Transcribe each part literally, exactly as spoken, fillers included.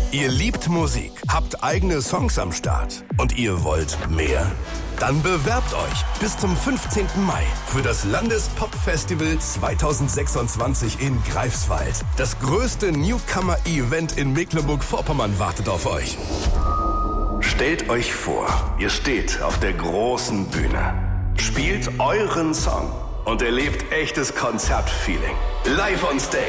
Ihr liebt Musik, habt eigene Songs am Start und ihr wollt mehr? Dann bewerbt euch bis zum fünfzehnten Mai für das Landespop-Festival zweitausendsechsundzwanzig in Greifswald. Das größte Newcomer-Event in Mecklenburg-Vorpommern wartet auf euch. Stellt euch vor, ihr steht auf der großen Bühne, spielt euren Song und erlebt echtes Konzertfeeling. Live on Stage.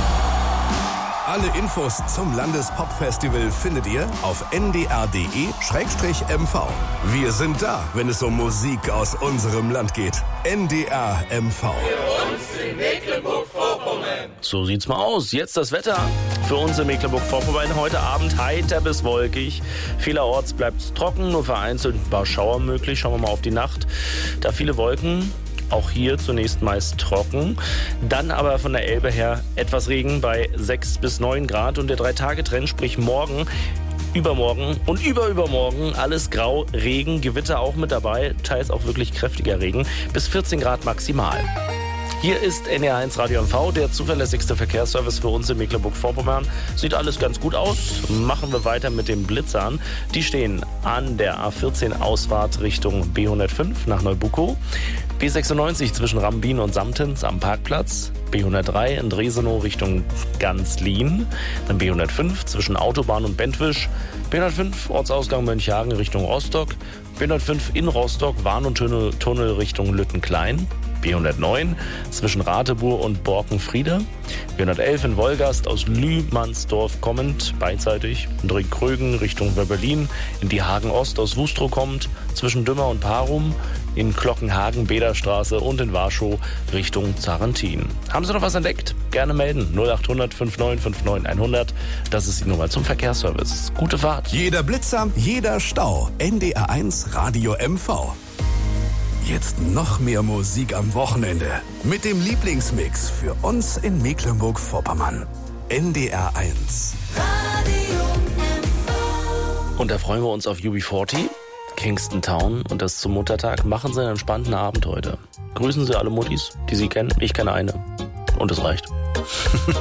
Alle Infos zum Landespop-Festival findet ihr auf n d r punkt d e slash m v. Wir sind da, wenn es um Musik aus unserem Land geht. N D R M V. Für uns in Mecklenburg-Vorpommern. So sieht's mal aus. Jetzt das Wetter für uns in Mecklenburg-Vorpommern. Heute Abend heiter bis wolkig. Vielerorts bleibt's trocken, nur vereinzelt ein paar Schauer möglich. Schauen wir mal auf die Nacht. Da viele Wolken. Auch hier zunächst meist trocken, dann aber von der Elbe her etwas Regen bei sechs bis neun Grad und der Drei-Tage-Trend, sprich morgen, übermorgen und überübermorgen alles grau, Regen, Gewitter auch mit dabei, teils auch wirklich kräftiger Regen, bis vierzehn Grad maximal. Hier ist N D R eins Radio M V, der zuverlässigste Verkehrsservice für uns in Mecklenburg-Vorpommern. Sieht alles ganz gut aus. Machen wir weiter mit den Blitzern. Die stehen an der A vierzehn Ausfahrt Richtung B hundertfünf nach Neubukow. B sechsundneunzig zwischen Rambin und Samtens am Parkplatz. B hundertdrei in Dresenow Richtung Ganzlin. Dann B hundertfünf zwischen Autobahn und Bentwisch. B hundertfünf Ortsausgang Mönchhagen Richtung Rostock. B hundertfünf in Rostock Warn- und Tunnel, Tunnel Richtung Lüttenklein. B hundertneun zwischen Rateburg und Borkenfriede. B hundertelf in Wolgast aus Lühmannsdorf kommend, beidseitig. In Drehkrögen Richtung Wöberlin. In die Hagen-Ost aus Wustrow kommt. Zwischen Dümmer und Parum. In Glockenhagen, Bederstraße und in Warschau Richtung Zarentin. Haben Sie noch was entdeckt? Gerne melden. null acht hundert neunundfünfzig neunundfünfzig hundert. Das ist die Nummer zum Verkehrsservice. Gute Fahrt. Jeder Blitzer, jeder Stau. N D R eins Radio M V. Jetzt noch mehr Musik am Wochenende. Mit dem Lieblingsmix für uns in Mecklenburg-Vorpommern. N D R eins. Radio M V. Und da freuen wir uns auf U B vierzig. Kingston Town und das zum Muttertag. Machen Sie einen entspannten Abend heute. Grüßen Sie alle Muttis, die Sie kennen. Ich kenne eine. Und es reicht.